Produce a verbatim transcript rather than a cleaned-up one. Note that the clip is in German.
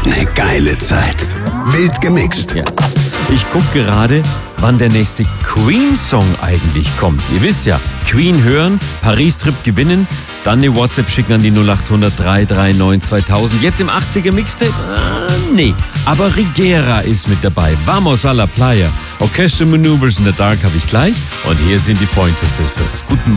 Eine geile Zeit. Wild gemixt. Ja. Ich gucke gerade, wann der nächste Queen-Song eigentlich kommt. Ihr wisst ja, Queen hören, Paris-Trip gewinnen, dann eine WhatsApp schicken an die null acht hundert drei drei neun zweitausend. Jetzt im achtziger-Mixtape? Ah, nee. Aber Rigera ist mit dabei. Vamos a la Playa. Orchestral Maneuvers in the Dark habe ich gleich. Und hier sind die Pointer Sisters. Guten Morgen.